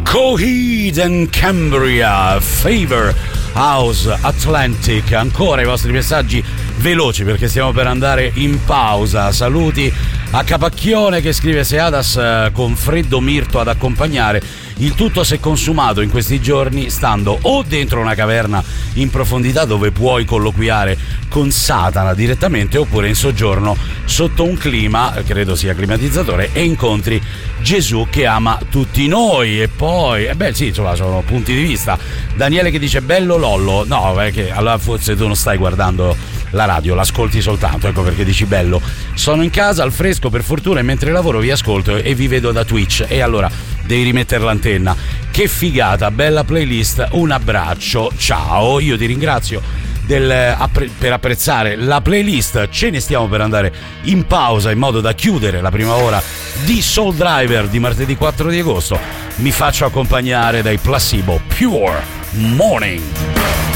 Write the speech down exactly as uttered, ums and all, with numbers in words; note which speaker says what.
Speaker 1: Coheed and Cambria, Favor House Atlantic. Ancora i vostri messaggi veloci perché stiamo per andare in pausa. Saluti a Capacchione che scrive: se Adas eh, con Freddo Mirto ad accompagnare, il tutto si è consumato in questi giorni stando o dentro una caverna in profondità dove puoi colloquiare con Satana direttamente, oppure in soggiorno sotto un clima, credo sia climatizzatore, e incontri Gesù che ama tutti noi. E poi, eh beh sì, insomma, sono punti di vista. Daniele che dice: bello Lollo. No, perché allora forse tu non stai guardando la radio, l'ascolti soltanto, ecco perché dici bello. Sono in casa al fresco per fortuna e mentre lavoro vi ascolto e vi vedo da Twitch. E allora devi rimettere l'antenna. Che figata, bella playlist, un abbraccio, ciao. Io ti ringrazio del, per apprezzare la playlist. Ce ne stiamo per andare in pausa in modo da chiudere la prima ora di Soul Driver di martedì quattro di agosto. Mi faccio accompagnare dai Placebo, Pure Morning.